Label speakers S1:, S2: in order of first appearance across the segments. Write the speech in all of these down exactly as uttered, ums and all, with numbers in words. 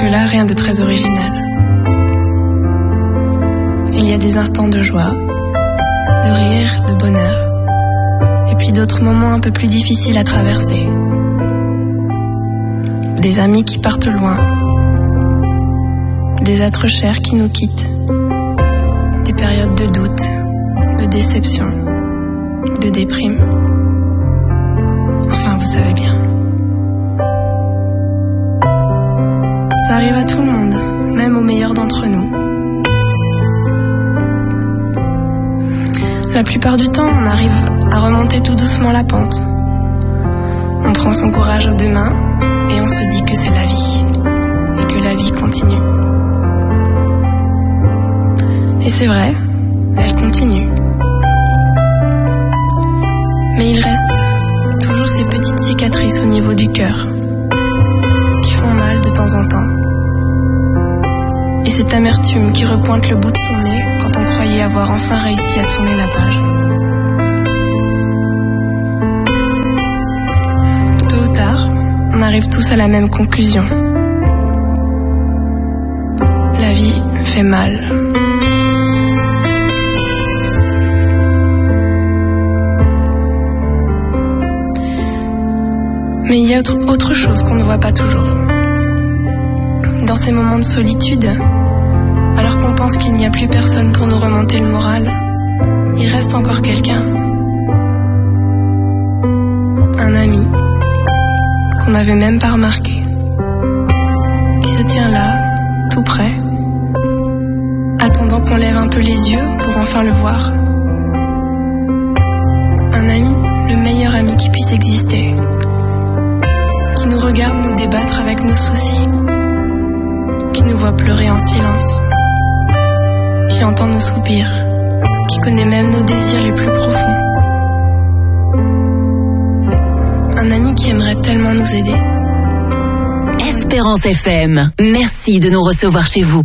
S1: jusque-là, rien de très original. Il y a des instants de joie, de rire, de bonheur, et puis d'autres moments un peu plus difficiles à traverser. Des amis qui partent loin, des êtres chers qui nous quittent, des périodes de doute, de déception, de déprime. Enfin, vous savez bien. Ça arrive à tout le monde, même aux meilleurs d'entre nous. La plupart du temps, on arrive à remonter tout doucement la pente. On prend son courage aux deux mains et on se dit que c'est la vie et que la vie continue. Et c'est vrai, elle continue. Mais il reste toujours ces petites cicatrices au niveau du cœur qui font mal de temps en temps. Et cette amertume qui repointe le bout de son nez quand on croyait avoir enfin réussi à tourner la page. Tôt ou tard, on arrive tous à la même conclusion. La vie fait mal. Mais il y a autre chose qu'on ne voit pas toujours. Dans ces moments de solitude, alors qu'on pense qu'il n'y a plus personne pour nous remonter le moral, il reste encore quelqu'un. Un ami qu'on n'avait même pas remarqué, qui se tient là, tout près, attendant qu'on lève un peu les yeux pour enfin le voir. Un ami, le meilleur ami qui puisse exister, qui nous regarde nous débattre avec nos soucis, qui nous voit pleurer en silence, qui entend nos soupirs, qui connaît même nos désirs les plus profonds. Un ami qui aimerait tellement nous aider.
S2: Espérance F M, merci de nous recevoir chez vous.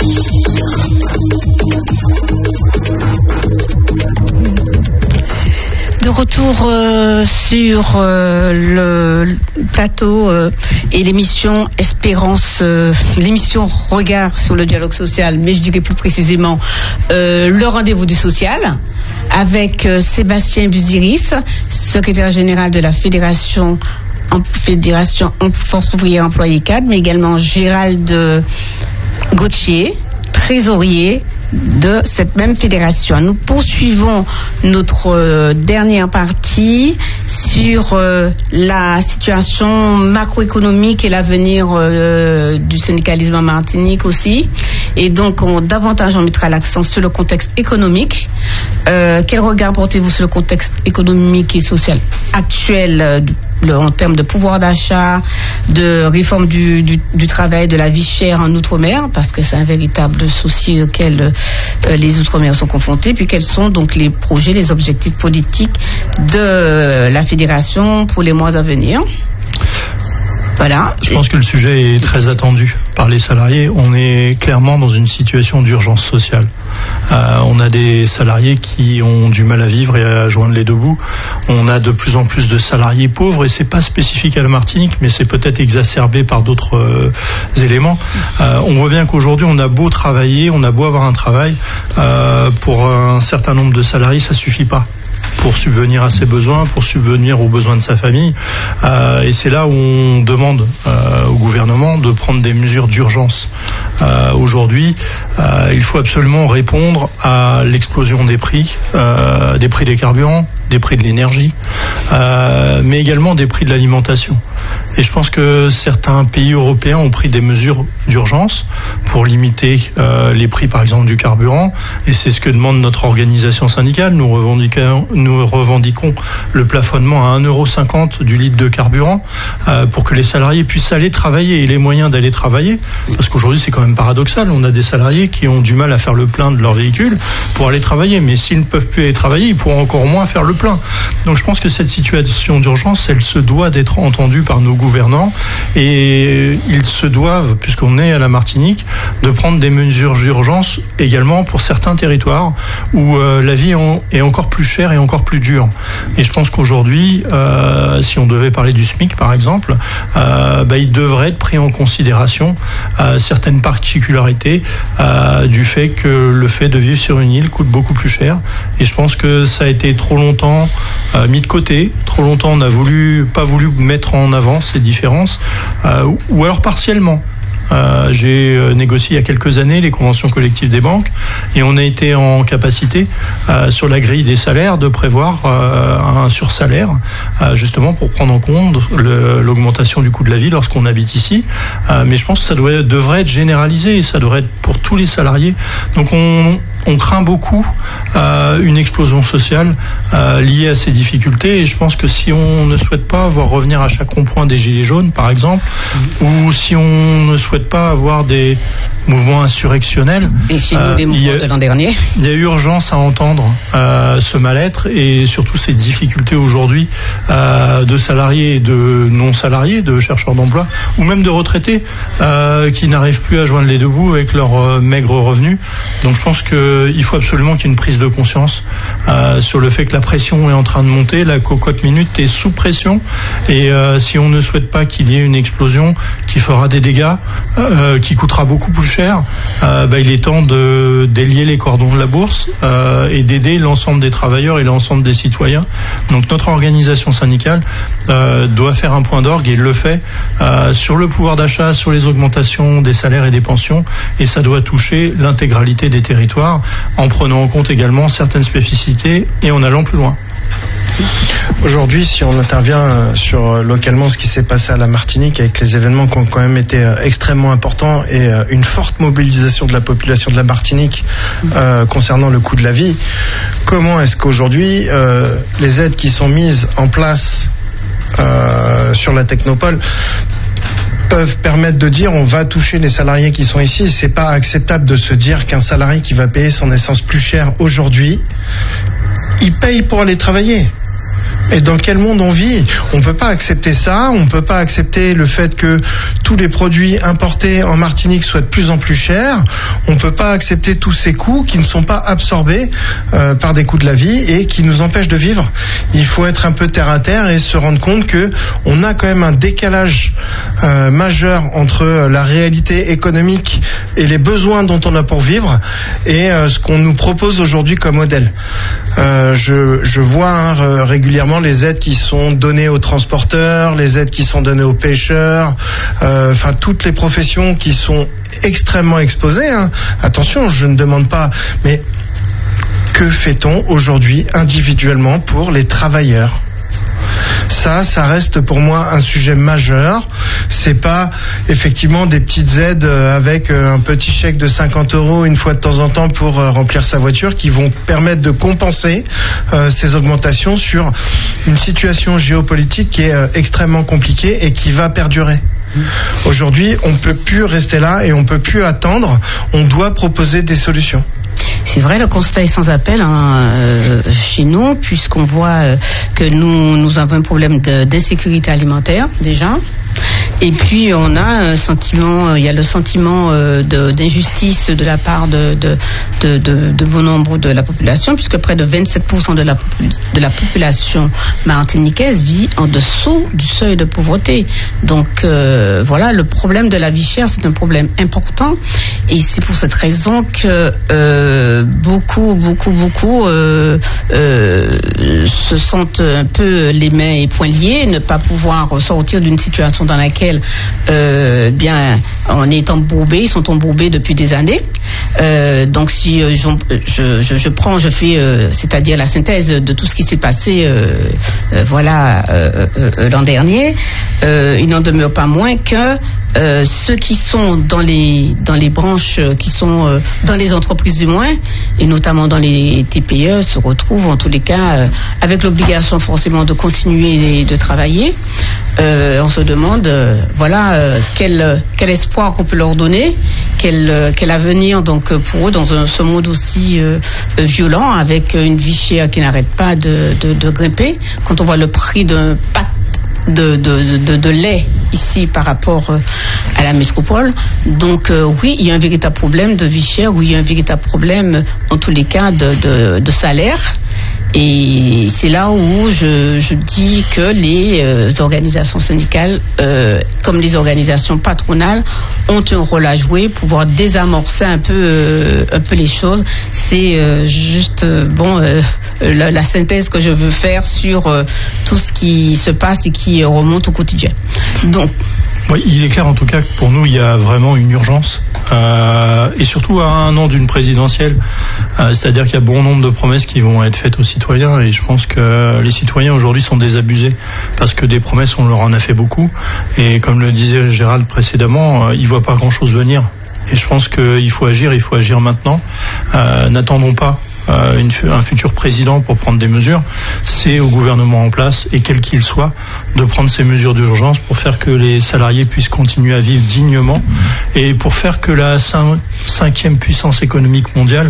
S2: De retour euh, sur euh, le plateau euh, et l'émission Espérance, euh, l'émission Regard sur le dialogue social, mais je dirais plus précisément euh, le rendez-vous du social, avec euh, Sébastien Busiris, secrétaire général de la Fédération en Fédération Force ouvrière employée cadre, mais également Gérald Gauthier, trésorier de cette même fédération. Nous poursuivons notre euh, dernière partie sur euh, la situation macroéconomique et l'avenir euh, du syndicalisme en Martinique aussi. Et donc, on, davantage, on mettra l'accent sur le contexte économique. Euh, quel regard portez-vous sur le contexte économique et social actuel euh, le, en termes de pouvoir d'achat, de réforme du, du, du travail, de la vie chère en Outre-mer, parce que c'est un véritable souci auquel euh, les Outre-mer sont confrontés. Puis quels sont donc les projets, les objectifs politiques de la Fédération pour les mois à venir? Voilà.
S3: Je pense que le sujet est très attendu par les salariés. On est clairement dans une situation d'urgence sociale. Euh, on a des salariés qui ont du mal à vivre et à joindre les deux bouts. On a de plus en plus de salariés pauvres, et c'est pas spécifique à la Martinique, mais c'est peut-être exacerbé par d'autres euh, éléments. Euh, on voit bien qu'aujourd'hui, on a beau travailler, on a beau avoir un travail, euh, pour un certain nombre de salariés, ça suffit pas pour subvenir à ses besoins, pour subvenir aux besoins de sa famille. Euh, et c'est là où on demande euh, au gouvernement de prendre des mesures d'urgence. Euh, aujourd'hui, euh, il faut absolument répondre à l'explosion des prix, euh, des prix des carburants, des prix de l'énergie, euh, mais également des prix de l'alimentation. Et je pense que certains pays européens ont pris des mesures d'urgence pour limiter euh, les prix, par exemple, du carburant. Et c'est ce que demande notre organisation syndicale. Nous revendiquons, nous revendiquons le plafonnement à un euro cinquante du litre de carburant euh, pour que les salariés puissent aller travailler et les moyens d'aller travailler. Parce qu'aujourd'hui, c'est quand même paradoxal. On a des salariés qui ont du mal à faire le plein de leur véhicule pour aller travailler, mais s'ils ne peuvent plus aller travailler, ils pourront encore moins faire le plein. Donc je pense que cette situation d'urgence, elle se doit d'être entendue par nos gouvernants, et ils se doivent, puisqu'on est à la Martinique, de prendre des mesures d'urgence également pour certains territoires où euh, la vie est encore plus chère et encore plus dure. Et je pense qu'aujourd'hui, euh, si on devait parler du SMIC par exemple, euh, bah, il devrait être pris en considération euh, certaines particularités euh, du fait que le fait de vivre sur une île coûte beaucoup plus cher. Et je pense que ça a été trop longtemps euh, mis de côté, trop longtemps on n'a voulu, pas voulu mettre en avant ces différences, euh, ou alors partiellement. Euh, j'ai négocié il y a quelques années les conventions collectives des banques et on a été en capacité euh, sur la grille des salaires de prévoir euh, un sursalaire euh, justement pour prendre en compte le, l'augmentation du coût de la vie lorsqu'on habite ici. Euh, mais je pense que ça doit, devrait être généralisé et ça devrait être pour tous les salariés. Donc on, on craint beaucoup euh, une explosion sociale euh, liée à ces difficultés, et je pense que si on ne souhaite pas voir revenir à chaque rond-point des gilets jaunes par exemple, mmh. ou si on ne souhaite pas avoir des mouvements insurrectionnels,
S2: et chez nous euh, des mouvements de l'an dernier,
S3: il y a urgence à entendre euh, ce mal-être et surtout ces difficultés aujourd'hui euh, de salariés et de non-salariés, de chercheurs d'emploi ou même de retraités euh, qui n'arrivent plus à joindre les deux bouts avec leurs euh, maigres revenus. Donc je pense qu'il faut absolument qu'il y ait une prise de conscience euh, sur le fait que la pression est en train de monter, la cocotte minute est sous pression, et euh, si on ne souhaite pas qu'il y ait une explosion qui fera des dégâts, euh, qui coûtera beaucoup plus cher, euh, bah, il est temps de délier les cordons de la bourse euh, et d'aider l'ensemble des travailleurs et l'ensemble des citoyens. Donc notre organisation syndicale euh, doit faire un point d'orgue, et le fait euh, sur le pouvoir d'achat, sur les augmentations des salaires et des pensions, et ça doit toucher l'intégralité des territoires en prenant en compte également certaines spécificités et en allant plus loin.
S4: Aujourd'hui, si on intervient sur localement ce qui s'est passé à la Martinique avec les événements qui ont quand même été extrêmement importants et une forte mobilisation de la population de la Martinique euh, concernant le coût de la vie, comment est-ce qu'aujourd'hui euh, les aides qui sont mises en place euh, sur la Technopole peuvent permettre de dire on va toucher les salariés qui sont ici? C'est pas acceptable de se dire qu'un salarié qui va payer son essence plus cher aujourd'hui, il paye pour aller travailler. Et dans quel monde on vit? On peut pas accepter ça, on peut pas accepter le fait que tous les produits importés en Martinique soient de plus en plus chers, on peut pas accepter tous ces coûts qui ne sont pas absorbés euh, par des coûts de la vie et qui nous empêchent de vivre. Il faut être un peu terre à terre et se rendre compte que on a quand même un décalage euh, majeur entre la réalité économique et les besoins dont on a pour vivre et euh, ce qu'on nous propose aujourd'hui comme modèle. Euh, je, je vois hein, régulièrement les aides qui sont données aux transporteurs, les aides qui sont données aux pêcheurs, euh, enfin toutes les professions qui sont extrêmement exposées. Hein. Attention, je ne demande pas, mais que fait-on aujourd'hui individuellement pour les travailleurs ? Ça, ça reste pour moi un sujet majeur. C'est pas effectivement des petites aides avec un petit chèque de cinquante euros une fois de temps en temps pour remplir sa voiture qui vont permettre de compenser euh, ces augmentations sur une situation géopolitique qui est euh, extrêmement compliquée et qui va perdurer. Aujourd'hui, on ne peut plus rester là et on ne peut plus attendre. On doit proposer des solutions.
S2: C'est vrai, le constat est sans appel hein, euh, chez nous, puisqu'on voit euh, que nous, nous avons un problème de, d'insécurité alimentaire déjà. Et puis on a un sentiment, il y a le sentiment euh, de, d'injustice de la part de, de, de, de, de bon nombre de la population, puisque près de vingt-sept pour cent de la, de la population martiniquaise vit en dessous du seuil de pauvreté. Donc euh, voilà, le problème de la vie chère, c'est un problème important, et c'est pour cette raison que euh, beaucoup, beaucoup, beaucoup euh, euh, se sentent un peu les mains et poings liés, ne pas pouvoir sortir d'une situation dans laquelle Euh, bien, on est embourbé, ils sont embourbés depuis des années. Euh, donc si euh, je, je, je prends, je fais, euh, c'est-à-dire la synthèse de tout ce qui s'est passé, euh, euh, voilà, euh, euh, l'an dernier, euh, il n'en demeure pas moins que euh, ceux qui sont dans les dans les branches, qui sont euh, dans les entreprises du moins, et notamment dans les T P E, se retrouvent en tous les cas euh, avec l'obligation forcément de continuer de travailler. Euh, on se demande, euh, voilà, euh, quel, quel espoir qu'on peut leur donner quel, quel avenir donc pour eux dans un, ce monde aussi euh, violent, avec une vie chère qui n'arrête pas de, de, de grimper. Quand on voit le prix d'un pack de, de, de, de lait ici par rapport à la métropole. Donc euh, oui, il y a un véritable problème de vie chère, oui, il y a un véritable problème en tous les cas de, de, de salaire. Et c'est là où je, je dis que les euh, organisations syndicales, euh, comme les organisations patronales, ont un rôle à jouer pour pouvoir désamorcer un peu, euh, un peu les choses. C'est euh, juste euh, bon euh, la, la synthèse que je veux faire sur euh, tout ce qui se passe et qui remonte au quotidien. Donc.
S3: Oui, il est clair en tout cas que pour nous il y a vraiment une urgence euh, et surtout à un an d'une présidentielle, euh, c'est-à-dire qu'il y a bon nombre de promesses qui vont être faites aux citoyens et je pense que les citoyens aujourd'hui sont désabusés parce que des promesses on leur en a fait beaucoup et comme le disait Gérald précédemment, euh, ils voient pas grand-chose venir et je pense qu'il faut agir, il faut agir maintenant. Euh, n'attendons pas Euh, une, un futur président pour prendre des mesures, c'est au gouvernement en place et quel qu'il soit de prendre ces mesures d'urgence pour faire que les salariés puissent continuer à vivre dignement et pour faire que la cin- cinquième puissance économique mondiale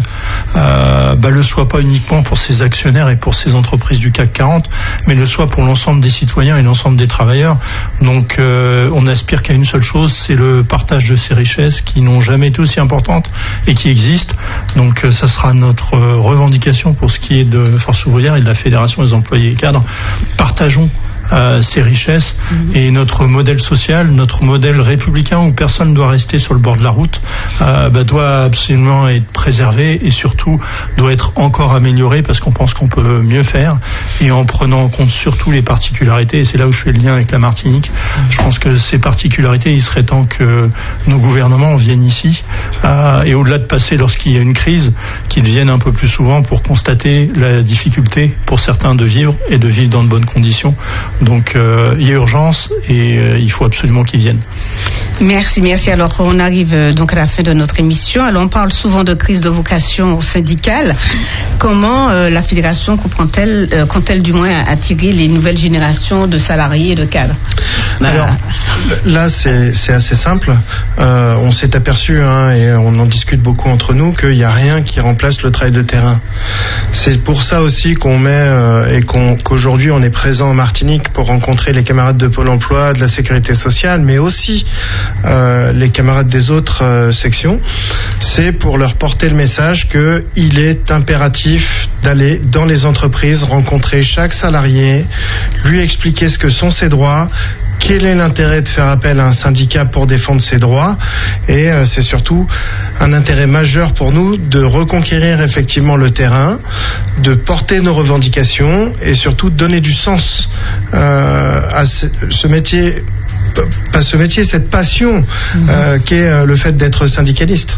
S3: euh, bah, le soit pas uniquement pour ses actionnaires et pour ses entreprises du C A C quarante mais le soit pour l'ensemble des citoyens et l'ensemble des travailleurs. Donc euh, on aspire qu'à une seule chose, c'est le partage de ces richesses qui n'ont jamais été aussi importantes et qui existent. Donc euh, ça sera notre euh, revendication pour ce qui est de Force ouvrière et de la Fédération des employés et cadres. Partageons euh, ces richesses mmh. et notre modèle social, notre modèle républicain où personne ne doit rester sur le bord de la route, euh, bah, doit absolument être préservé et surtout doit être encore amélioré parce qu'on pense qu'on peut mieux faire et en prenant en compte surtout les particularités et c'est là où je fais le lien avec la Martinique. Mmh. Je pense que ces particularités, il serait temps que nos gouvernements viennent ici euh, et au-delà de passer lorsqu'il y a une crise, qu'ils viennent un peu plus souvent pour constater la difficulté pour certains de vivre et de vivre dans de bonnes conditions. Donc euh, il y a urgence et euh, il faut absolument qu'ils viennent.
S2: Merci, merci. Alors on arrive euh, donc à la fin de notre émission. Alors on parle souvent de crise de vocation syndicale. Comment euh, la fédération comprend-elle, euh, compte-t-elle du moins attirer les nouvelles générations de salariés et de cadres?
S4: Alors là c'est, c'est assez simple. Euh, on s'est aperçu hein, et on en discute beaucoup entre nous qu'il n'y a rien qui remplace le travail de terrain. C'est pour ça aussi qu'on met euh, et qu'on, qu'aujourd'hui on est présent en Martinique pour rencontrer les camarades de Pôle emploi, de la sécurité sociale, mais aussi euh, les camarades des autres euh, sections. C'est pour leur porter le message qu'il est impératif d'aller dans les entreprises, rencontrer chaque salarié, lui expliquer ce que sont ses droits, quel est l'intérêt de faire appel à un syndicat pour défendre ses droits et euh, c'est surtout un intérêt majeur pour nous de reconquérir effectivement le terrain, de porter nos revendications et surtout de donner du sens euh, à ce, ce métier, pas ce métier, cette passion mmh. euh, qu'est euh, le fait d'être syndicaliste.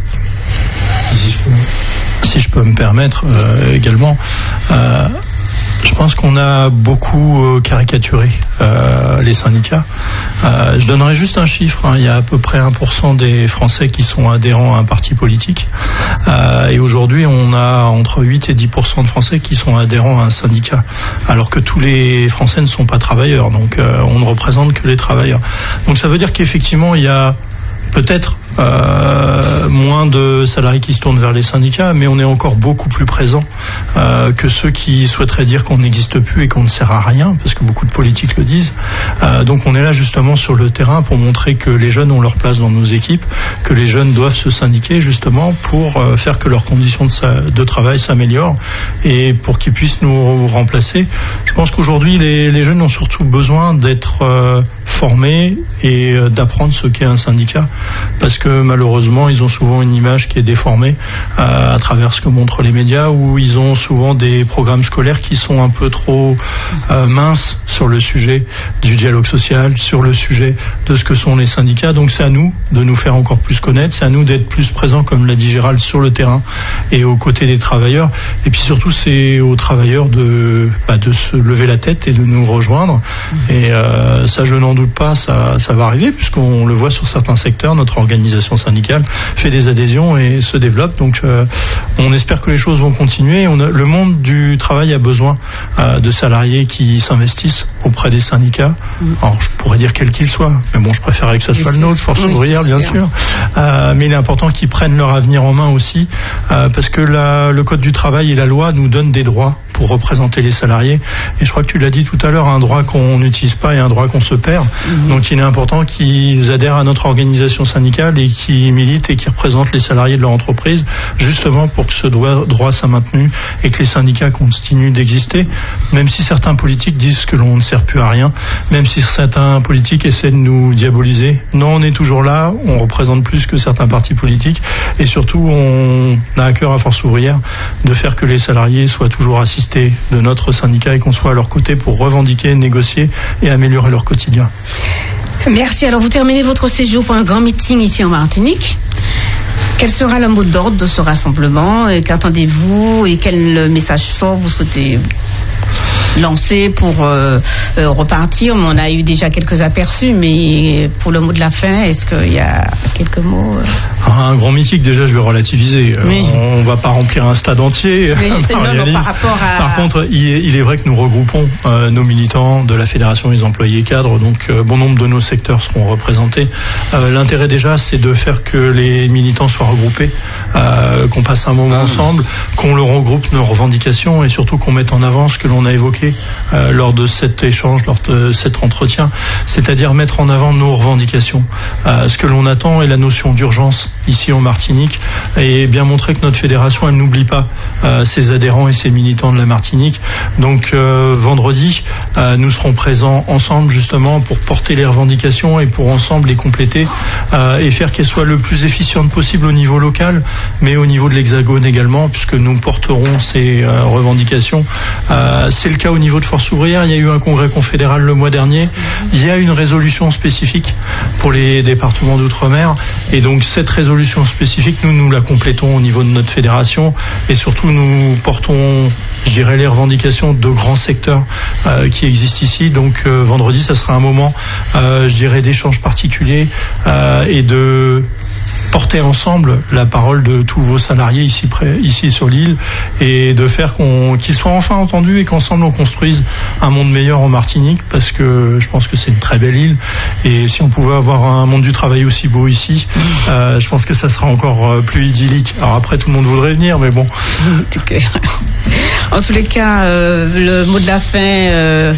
S3: Si je peux, si je peux me permettre euh, également, euh, je pense qu'on a beaucoup euh, caricaturé euh, les syndicats. Euh, je donnerai juste un chiffre. Hein. Il y a à peu près un pour cent des Français qui sont adhérents à un parti politique. Euh, et aujourd'hui, on a entre huit et dix pour cent de Français qui sont adhérents à un syndicat. Alors que tous les Français ne sont pas travailleurs. Donc euh, on ne représente que les travailleurs. Donc ça veut dire qu'effectivement, il y a peut-être euh, moins de salariés qui se tournent vers les syndicats, mais on est encore beaucoup plus présent euh, que ceux qui souhaiteraient dire qu'on n'existe plus et qu'on ne sert à rien, parce que beaucoup de politiques le disent. Euh, donc on est là justement sur le terrain pour montrer que les jeunes ont leur place dans nos équipes, que les jeunes doivent se syndiquer justement pour euh, faire que leurs conditions de, sa, de travail s'améliorent et pour qu'ils puissent nous remplacer. Je pense qu'aujourd'hui les, les jeunes ont surtout besoin d'être euh, formés et euh, d'apprendre ce qu'est un syndicat, parce que malheureusement ils ont souvent une image qui est déformée euh, à travers ce que montrent les médias, où ils ont souvent des programmes scolaires qui sont un peu trop euh, minces sur le sujet du dialogue social, sur le sujet de ce que sont les syndicats. Donc c'est à nous de nous faire encore plus connaître, c'est à nous d'être plus présents, comme l'a dit Gérald, sur le terrain et aux côtés des travailleurs. Et puis surtout c'est aux travailleurs de, bah, de se lever la tête et de nous rejoindre. Et euh, ça je n'en doute pas, ça, ça va arriver, puisqu'on le voit sur certains secteurs. Notre organisation syndicale fait des adhésions et se développe. Donc, euh, on espère que les choses vont continuer. On a, le monde du travail a besoin euh, de salariés qui s'investissent auprès des syndicats. Mmh. Alors, je pourrais dire quel qu'il soit, mais bon, je préférerais que ça soit le nôtre, Force oui, ouvrière, bien sûr. sûr. Euh, mais il est important qu'ils prennent leur avenir en main aussi, euh, parce que la, le Code du travail et la loi nous donnent des droits pour représenter les salariés. Et je crois que tu l'as dit tout à l'heure, un droit qu'on n'utilise pas et un droit qu'on se perd. Mmh. Donc il est important qu'ils adhèrent à notre organisation syndicale et qu'ils militent et qu'ils représentent les salariés de leur entreprise, justement pour que ce droit, droit soit maintenu et que les syndicats continuent d'exister, même si certains politiques disent que l'on ne sert plus à rien, même si certains politiques essaient de nous diaboliser. Non, on est toujours là, on représente plus que certains partis politiques et surtout on a à cœur à Force ouvrière de faire que les salariés soient toujours assistés de notre syndicat et qu'on soit à leur côté pour revendiquer, négocier et améliorer leur quotidien.
S2: Merci. Alors vous terminez votre séjour pour un grand meeting ici en Martinique. Quel sera le mot d'ordre de ce rassemblement? Qu'attendez-vous et quel message fort vous souhaitez lancer pour euh, euh, repartir? On a eu déjà quelques aperçus, mais pour le mot de la fin, est-ce qu'il y a quelques mots euh...
S3: Un grand meeting, déjà, je vais relativiser. Oui. On ne va pas remplir un stade entier.
S2: Mais non, non, par rapport à...
S3: Par contre, il est, il est vrai que nous regroupons euh, nos militants de la Fédération des employés cadres, donc euh, bon nombre de nos secteurs seront représentés. Euh, l'intérêt déjà, c'est de faire que les militants soient regroupés, euh, qu'on passe un moment ensemble, qu'on leur regroupe nos revendications et surtout qu'on mette en avant ce que l'on a évoqué euh, lors de cet échange, lors de cet entretien, c'est-à-dire mettre en avant nos revendications. Euh, ce que l'on attend est la notion d'urgence ici en Martinique et bien montrer que notre fédération, elle n'oublie pas euh, ses adhérents et ses militants de la Martinique. Donc euh, vendredi, euh, nous serons présents ensemble justement pour porter les revendications et pour ensemble les compléter euh, et faire qu'elles soient le plus efficientes possible au niveau local, mais au niveau de l'Hexagone également, puisque nous porterons ces euh, revendications. Euh, c'est le cas au niveau de Force ouvrière. Il y a eu un congrès confédéral le mois dernier. Il y a une résolution spécifique pour les départements d'outre-mer et donc cette résolution spécifique, nous nous la complétons au niveau de notre fédération et surtout nous portons, je dirais, les revendications de grands secteurs euh, qui existent ici. Donc euh, vendredi, ça sera un moment, euh, je dirais, d'échange particulier euh, et de porter ensemble la parole de tous vos salariés ici, près, ici sur l'île et de faire qu'on, qu'ils soient enfin entendus et qu'ensemble on construise un monde meilleur en Martinique, parce que je pense que c'est une très belle île et si on pouvait avoir un monde du travail aussi beau ici, euh, je pense que ça sera encore plus idyllique. Alors après, tout le monde voudrait venir, mais bon.
S2: En tous les cas, euh, le mot de la fin... Euh...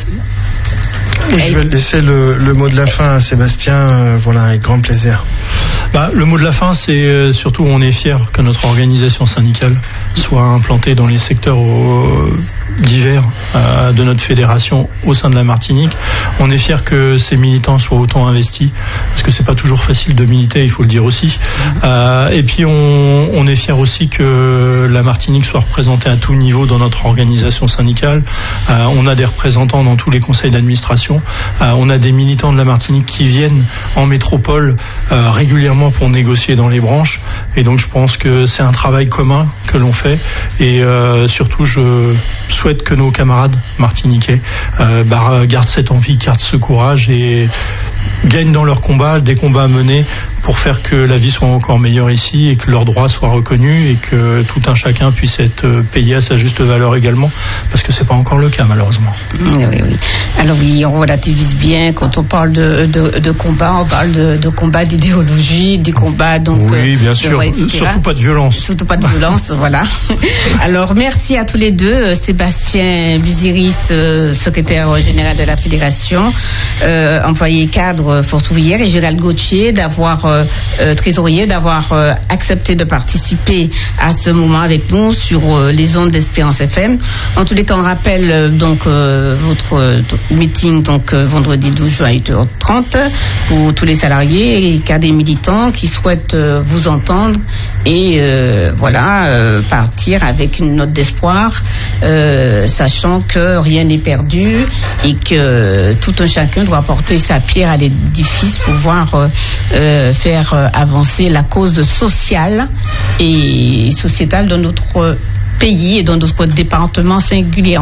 S4: Je vais laisser le, le mot de la fin à Sébastien, euh, voilà, avec grand plaisir.
S3: Bah, le mot de la fin, c'est surtout on est fiers que notre organisation syndicale soit implantée dans les secteurs euh, divers euh, de notre fédération au sein de la Martinique. On est fiers que ces militants soient autant investis, parce que c'est pas toujours facile de militer, il faut le dire aussi. Euh, et puis on, on est fiers aussi que la Martinique soit représentée à tout niveau dans notre organisation syndicale. Euh, on a des représentants dans tous les conseils d'administration. Euh, on a des militants de la Martinique qui viennent en métropole euh, régulièrement pour négocier dans les branches. Et donc je pense que c'est un travail commun que l'on fait. Et euh, surtout, je souhaite que nos camarades martiniquais euh, bah, gardent cette envie, gardent ce courage et gagnent dans leur combat, des combats à mener pour faire que la vie soit encore meilleure ici et que leurs droits soient reconnus et que tout un chacun puisse être payé à sa juste valeur également, parce que c'est pas encore le cas malheureusement.
S2: Oui, oui, oui. Alors oui, on relativise bien quand on parle de, de, de combat, on parle de, de combat d'idéologie, des combats donc.
S3: Oui, bien sûr. Surtout pas de violence.
S2: Surtout pas de violence, voilà. Alors merci à tous les deux, Sébastien Busiris, euh, secrétaire général de la fédération, euh, employé cadre Force ouvrière, et Gérald Gauthier d'avoir euh, euh, trésorier, d'avoir euh, accepté de participer à ce moment avec nous sur euh, les ondes d'Espérance F M. En tous les cas, on rappelle euh, donc euh, votre euh, meeting donc euh, vendredi douze juin à huit heures trente pour tous les salariés et cas des militants qui souhaitent euh, vous entendre et euh, voilà euh, partir avec une note d'espoir, euh, sachant que rien n'est perdu et que tout un chacun doit apporter sa pierre à l'édifice pour pouvoir euh, euh, faire euh, avancer la cause sociale et sociétale de notre pays et dans notre département singulièrement.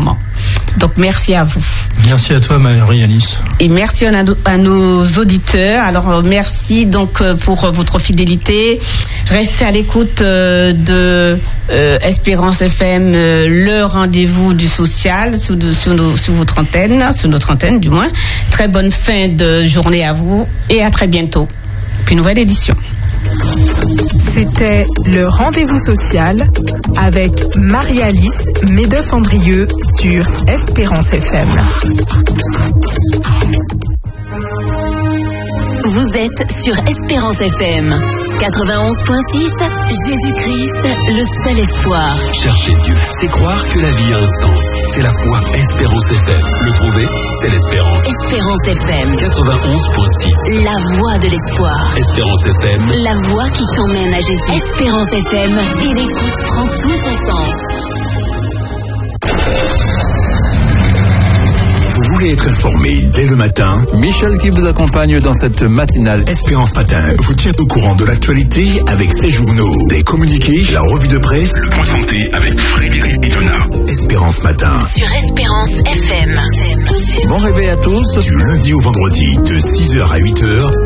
S2: Donc merci à vous.
S3: Merci à toi Marie-Alice.
S2: Et merci à, à nos auditeurs. Alors merci donc pour votre fidélité. Restez à l'écoute de euh, Espérance F M, euh, le rendez-vous du social sur, de, sur, nos, sur votre antenne, sur notre antenne du moins. Très bonne fin de journée à vous et à très bientôt. Puis nouvelle édition.
S5: C'était le rendez-vous social avec Marie-Alice Médeuf-Andrieux sur Espérance F M.
S6: Vous êtes sur Espérance F M. quatre-vingt-onze point six, Jésus-Christ, le seul espoir.
S7: Chercher Dieu, c'est croire que la vie a un sens. C'est la foi. Espérance F M. Le trouver, c'est l'espérance.
S6: Espérance F M.
S7: quatre-vingt-onze point six.
S6: La voix de l'espoir.
S7: Espérance F M.
S6: La voix qui t'emmène à Jésus. Espérance F M. Et l'écoute prend tout son sens.
S8: Vous voulez être informé dès le matin?
S9: Michel qui vous accompagne dans cette matinale
S8: Espérance Matin vous tient au courant de l'actualité avec ses journaux, des communiqués, la revue de presse, le point santé avec Frédéric Itona. Espérance Matin.
S6: Sur Espérance F M.
S9: Bon réveil à tous.
S8: Du lundi au vendredi de six heures à huit heures.